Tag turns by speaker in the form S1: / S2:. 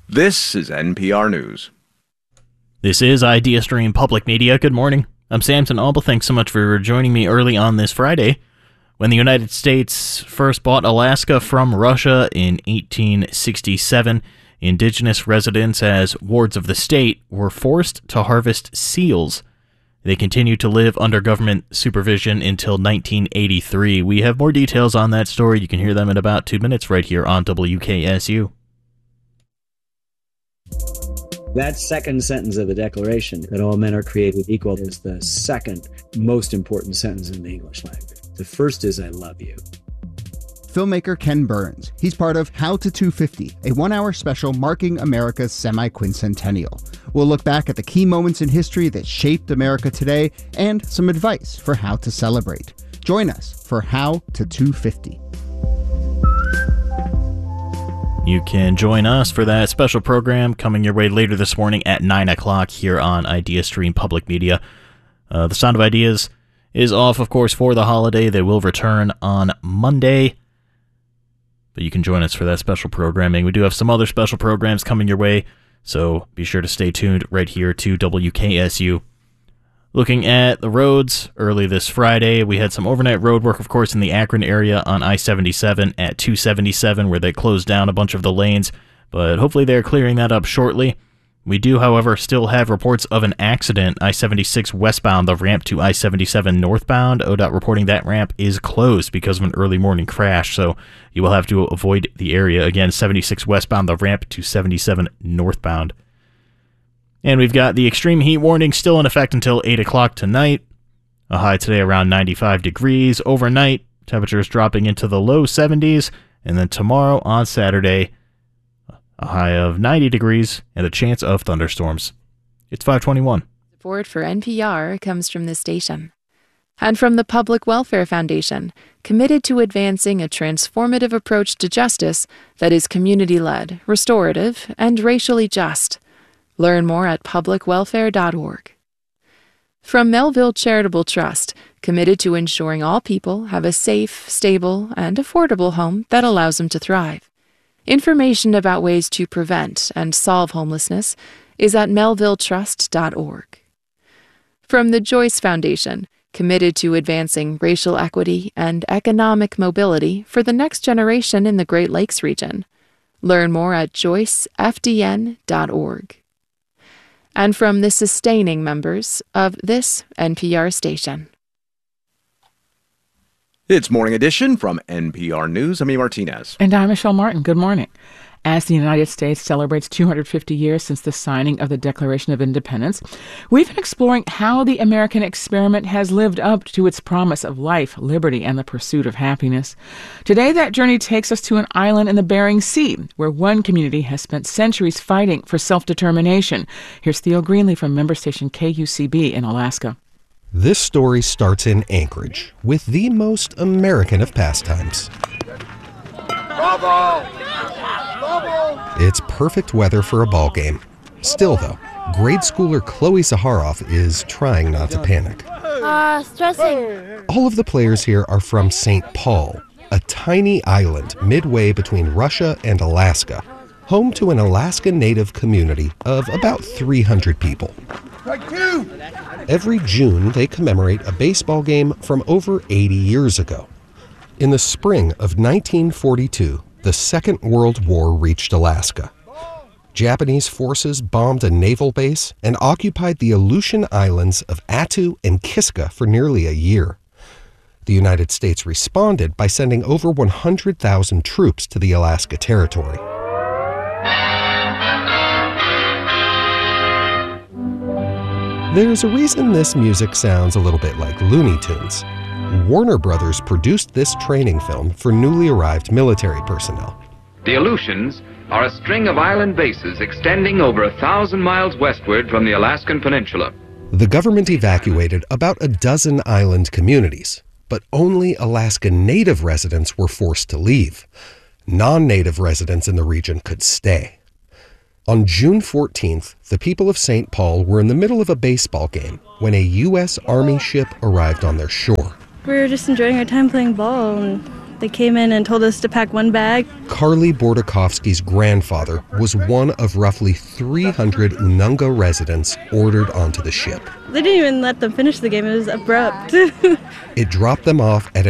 S1: This is NPR News.
S2: This is Idea Stream Public Media. Good morning. I'm Samson Alba. Thanks so much for joining me early on this Friday. When the United States first bought Alaska from Russia in 1867, indigenous residents, as wards of the state, were forced to harvest seals. They continued to live under government supervision until 1983. We have more details on that story. You can hear them in about 2 minutes right here on WKSU.
S3: That second sentence of the Declaration, that all men are created equal, is the second most important sentence in the English language. The first is, I love you.
S4: Filmmaker Ken Burns. He's part of How to 250, a one-hour special marking America's semi-quincentennial. We'll look back at the key moments in history that shaped America today and some advice for how to celebrate. Join us for How to 250.
S2: You can join us for that special program coming your way later this morning at 9 o'clock here on Idea Stream Public Media. The Sound of Ideas is off, of course, for the holiday. They will return on Monday, but you can join us for that special programming. We do have some other special programs coming your way, so be sure to stay tuned right here to WKSU. Looking at the roads, early this Friday, we had some overnight road work, of course, in the Akron area on I-77 at 277, where they closed down a bunch of the lanes, but hopefully they're clearing that up shortly. We do, however, still have reports of an accident, I-76 westbound, the ramp to I-77 northbound. ODOT reporting that ramp is closed because of an early morning crash, so you will have to avoid the area. Again, 76 westbound, the ramp to 77 northbound. And we've got the extreme heat warning still in effect until 8 o'clock tonight. A high today around 95 degrees. Overnight, temperatures dropping into the low 70s. And then tomorrow on Saturday, a high of 90 degrees and a chance of thunderstorms. It's 5:21.
S5: Support for NPR comes from this station. And from the Public Welfare Foundation, committed to advancing a transformative approach to justice that is community-led, restorative, and racially just. Learn more at publicwelfare.org. From Melville Charitable Trust, committed to ensuring all people have a safe, stable, and affordable home that allows them to thrive. Information about ways to prevent and solve homelessness is at melvilletrust.org. From the Joyce Foundation, committed to advancing racial equity and economic mobility for the next generation in the Great Lakes region. Learn more at joycefdn.org. And from the sustaining members of this NPR station.
S1: It's Morning Edition from NPR News. I'm E. Martinez.
S6: And I'm Michelle Martin. Good morning. As the United States celebrates 250 years since the signing of the Declaration of Independence, we've been exploring how the American experiment has lived up to its promise of life, liberty, and the pursuit of happiness. Today, that journey takes us to an island in the Bering Sea, where one community has spent centuries fighting for self-determination. Here's Theo Greenlee from member station KUCB in Alaska.
S7: This story starts in Anchorage, with the most American of pastimes.
S8: Bravo!
S7: It's perfect weather for a ball game. Still, though, grade schooler Chloe Zaharoff is trying not to panic.
S8: Stressing.
S7: All of the players here are from St. Paul, a tiny island midway between Russia and Alaska, home to an Alaska Native community of about 300 people. Every June, they commemorate a baseball game from over 80 years ago. In the spring of 1942, the Second World War reached Alaska. Japanese forces bombed a naval base and occupied the Aleutian Islands of Attu and Kiska for nearly a year. The United States responded by sending over 100,000 troops to the Alaska Territory. There's a reason this music sounds a little bit like Looney Tunes. Warner Brothers produced this training film for newly arrived military personnel.
S9: The Aleutians are a string of island bases extending over 1,000 miles westward from the Alaskan Peninsula.
S7: The government evacuated about a dozen island communities, but only Alaska Native residents were forced to leave. Non-Native residents in the region could stay. On June 14th, the people of St. Paul were in the middle of a baseball game when a U.S. Army ship arrived on their shore.
S10: We were just enjoying our time playing ball, and They came in and told us to pack one bag.
S7: Carly Bordakovsky's grandfather was one of roughly 300 Ununga residents ordered onto the ship.
S10: They didn't even let them finish the game. It was abrupt.
S7: It dropped them off at